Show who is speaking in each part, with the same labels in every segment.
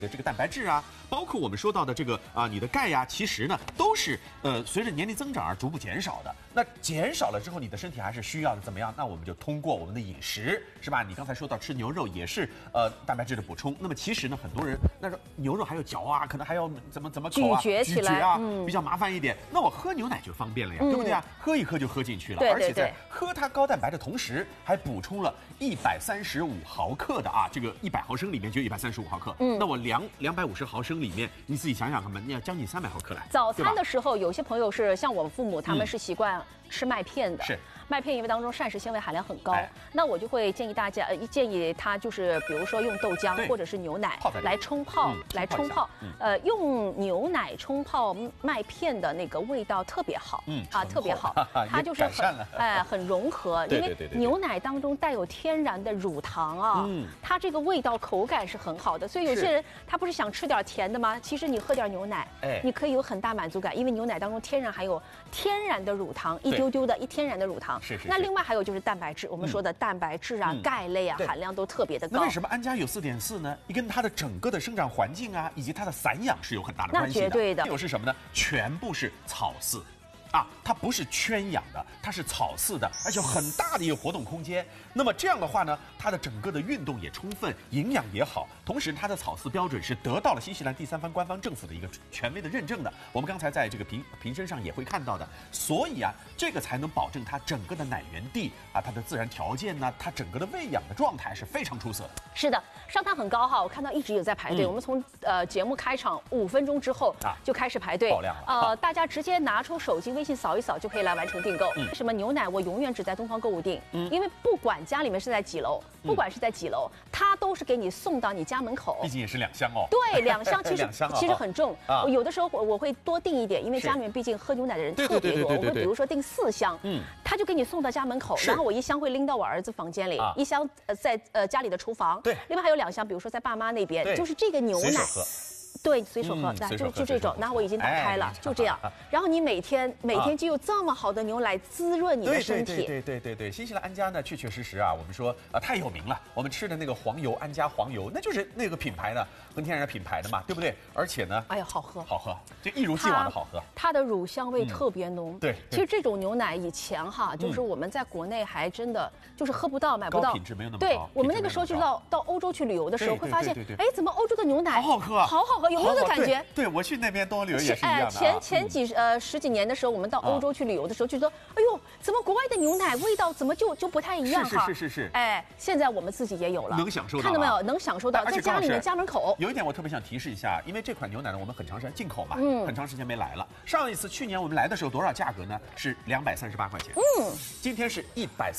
Speaker 1: 这个蛋白质啊，包括我们说到的这个你的钙呀，其实呢都是随着年龄增长而逐步减少的。那减少了之后，你的身体还是需要的，怎么样？那我们就通过我们的饮食，是吧？你刚才说到吃牛肉也是蛋白质的补充。那么其实呢，很多人那说牛肉还要嚼啊，可能还要怎么口啊
Speaker 2: 咀嚼起来
Speaker 1: 啊，比较麻烦一点。那我喝牛奶就方便了呀，对不对啊？喝一喝就喝进去了，
Speaker 2: 对
Speaker 1: 而且在喝它高蛋白的同时，还补充了135毫克的啊，这个100毫升里面就135毫克。那我250毫升里面，你自己想想看吧，你要将近300毫克来。
Speaker 2: 早餐的时候，有些朋友是像我们父母，他们是习惯吃麦片的。
Speaker 1: 是。
Speaker 2: 麦片因为当中膳食纤维含量很高，那我就会建议大家，建议他就是比如说用豆浆或者是牛奶来冲泡，用牛奶冲泡麦片的那个味道特别好，特别好，它就是很融合，因为牛奶当中带有天然的乳糖啊，它这个味道口感是很好的，所以有些人他不是想吃点甜的吗？其实你喝点牛奶，你可以有很大满足感，因为牛奶当中天然含有天然的乳糖，一丢丢的天然的乳糖。那另外还有就是蛋白质，我们说的蛋白质啊、钙类啊含量都特别的高。
Speaker 1: 那为什么安佳有4.4呢？你跟它的整个的生长环境啊，以及它的散养是有很大的关系的。
Speaker 2: 那绝对的。
Speaker 1: 还有是什么呢？全部是草饲。它不是圈养的，它是草饲的，而且有很大的一个活动空间。那么这样的话呢，它的整个的运动也充分，营养也好，同时它的草饲标准是得到了新西兰第3方官方政府的一个权威的认证的。我们刚才在这个瓶身上也会看到的，所以这个才能保证它整个的奶源地它的自然条件呢，它整个的喂养的状态是非常出色的。
Speaker 2: 是的，上汤很高哈，我看到一直有在排队。我们从节目开场5分钟之后就开始排队，
Speaker 1: 爆量了。
Speaker 2: 大家直接拿出手机微信扫一扫就可以来完成订购。为什么牛奶我永远只在东方购物订？因为不管家里面是在几楼，它都是给你送到你家门口。
Speaker 1: 毕竟也是2箱哦。
Speaker 2: 对，2箱其实很重。有的时候我会多订一点，因为家里面毕竟喝牛奶的人特别多。我会比如说订4箱，他就给你送到家门口，然后我1箱会拎到我儿子房间里，1箱在家里的厨房。
Speaker 1: 对，
Speaker 2: 另外还有2箱，比如说在爸妈那边，就是这个牛奶。对，随手喝，就这种。那我已经打开了，就这样。然后你每天就有这么好的牛奶滋润你的身体。
Speaker 1: 对，新西兰安佳呢，确实啊，我们说太有名了。我们吃的那个黄油，安佳黄油，那就是那个品牌的，恒天然品牌的嘛，对不对？而且呢，
Speaker 2: 哎呀，好喝，
Speaker 1: 就一如既往的好喝。
Speaker 2: 它的乳香味特别浓。对，其实这种牛奶以前就是我们在国内还真的就是喝不到、买不到，
Speaker 1: 品质没有那么高。
Speaker 2: 对，我们那个时候就到欧洲去旅游的时候，会发现，哎，怎么欧洲的牛奶
Speaker 1: 好好喝，
Speaker 2: 好好喝。有没有这感觉？
Speaker 1: 对，我去那边东欧旅游也是一样的。
Speaker 2: 前十几年的时候，我们到欧洲去旅游的时候，就说，哎呦，怎么国外的牛奶味道怎么就不太一样哈？
Speaker 1: 是。
Speaker 2: 哎，现在我们自己也有了，
Speaker 1: 能享受到，
Speaker 2: 看到没有？能享受到，在家里面家门口。
Speaker 1: 有一点我特别想提示一下，因为这款牛奶呢，我们很长时间进口嘛，很长时间没来了。上一次去年我们来的时候多少价格呢？是238块钱。今天是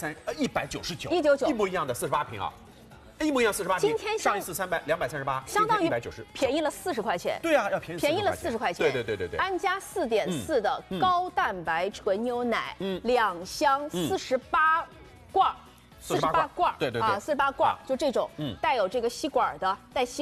Speaker 1: 199，199，一模一样的48瓶啊。一模一样48瓶，
Speaker 2: 今天
Speaker 1: 上一次238，
Speaker 2: 相当于
Speaker 1: 190，
Speaker 2: 便宜了40块钱。
Speaker 1: 对啊，要便宜
Speaker 2: 了40块钱。
Speaker 1: 对。
Speaker 2: 安佳4.4的高蛋白纯牛奶，2箱48罐，48罐，
Speaker 1: 对
Speaker 2: ，48罐，就这种，带有这个吸管的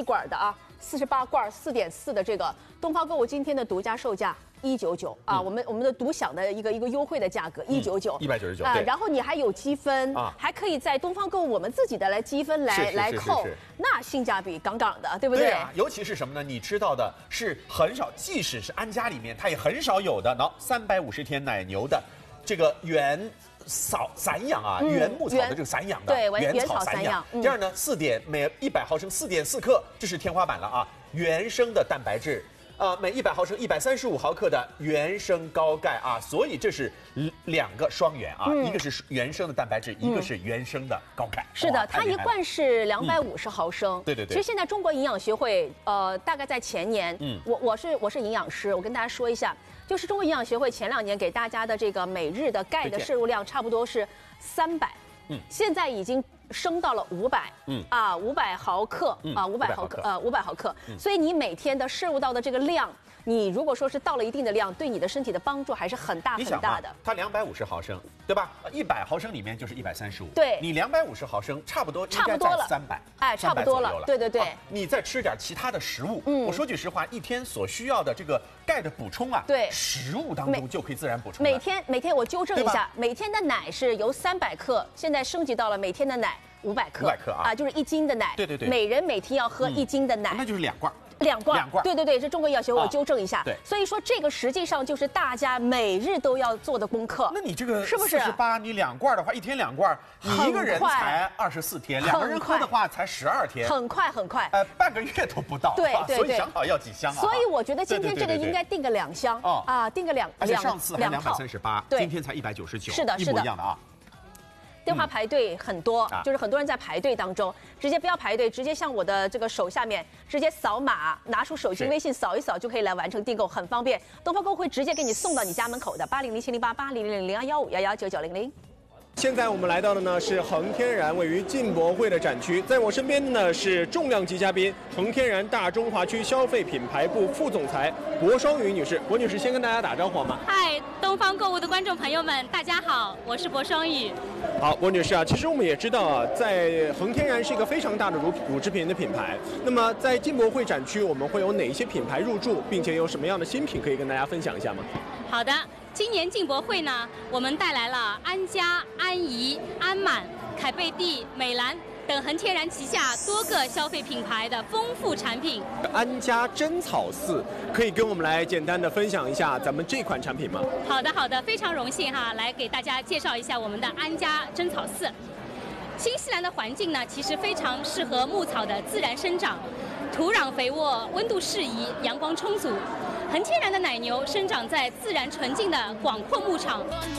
Speaker 2: ，48罐4.4的这个，东方购物今天的独家售价199啊，我们的独享的一个优惠的价格199啊，然后你还有积分啊，还可以在东方购物我们自己的来积分来扣，那性价比杠杠的，对不对？
Speaker 1: 对啊，尤其是什么呢？你知道的是很少，即使是安佳里面，它也很少有的350天奶牛的这个原散养啊，原牧草的这个散养的，
Speaker 2: 对，原草散养。
Speaker 1: 第二呢每100毫升4.4克，这是天花板了啊，原生的蛋白质。每100毫升135毫克的原生高钙啊，所以这是2个双元啊，一个是原生的蛋白质，一个是原生的高钙。
Speaker 2: 是的，它一罐是250毫升。
Speaker 1: 对。
Speaker 2: 其实现在中国营养协会大概在前年，我是营养师，我跟大家说一下，就是中国营养协会前2年给大家的这个每日的钙的摄入量差不多是300，现在已经升到了500毫克，500毫克，所以你每天的摄入到的这个量，你如果说是到了一定的量，对你的身体的帮助还是很大的。
Speaker 1: 它250毫升，对吧？100毫升里面就是135，
Speaker 2: 对，
Speaker 1: 你250毫升差不多了300，
Speaker 2: 哎，差不多了，对。
Speaker 1: 你再吃点其他的食物，我说句实话，一天所需要的这个钙的补充啊，
Speaker 2: 对，
Speaker 1: 食物当中就可以自然补充。
Speaker 2: 每天我纠正一下，每天的奶是由300克，现在升级到了每天的奶500克
Speaker 1: 啊，
Speaker 2: 就是1斤的奶。
Speaker 1: 对。
Speaker 2: 每人每天要喝1斤的奶，
Speaker 1: 那就是2罐。
Speaker 2: 2罐。对对对，这中国药协我纠正一下。
Speaker 1: 对，
Speaker 2: 所以说这个实际上就是大家每日都要做的功课。
Speaker 1: 那你这个
Speaker 2: 是不是
Speaker 1: 48？你2罐的话，一天2罐，你一个人才24天，2个人喝的话才12天，
Speaker 2: 很快很快。
Speaker 1: 半个月都不到。
Speaker 2: 对对对，
Speaker 1: 所以想好要几箱啊？
Speaker 2: 所以我觉得今天这个应该订个2箱啊，订个2。
Speaker 1: 而且上次还238，今天才199，
Speaker 2: 是的，
Speaker 1: 一模一样的啊。
Speaker 2: 电话排队很多，就是很多人在排队当中，直接不要排队，直接向我的这个手下面直接扫码，拿出手机微信扫一扫就可以来完成订购，很方便。东方购会直接给你送到你家门口的，80070880000215119900。
Speaker 3: 现在我们来到的呢是恒天然位于进博会的展区，在我身边的呢是重量级嘉宾，恒天然大中华区消费品牌部副总裁薄双雨女士。薄女士先跟大家打招呼好吗？
Speaker 4: 嗨，东方购物的观众朋友们，大家好，我是薄双雨。
Speaker 3: 好，薄女士啊，其实我们也知道啊，在恒天然是一个非常大的乳制品的品牌。那么在进博会展区，我们会有哪些品牌入驻，并且有什么样的新品可以跟大家分享一下吗？
Speaker 4: 好的。今年进博会呢，我们带来了安佳、安怡、安满、凯贝蒂、美兰等恒天然旗下多个消费品牌的丰富产品。
Speaker 3: 安佳真草4，可以跟我们来简单的分享一下咱们这款产品吗？
Speaker 4: 好的，好的，非常荣幸哈，来给大家介绍一下我们的安佳真草4。新西兰的环境呢，其实非常适合牧草的自然生长，土壤肥沃，温度适宜，阳光充足。恒天然的奶牛生长在自然纯净的广阔牧场，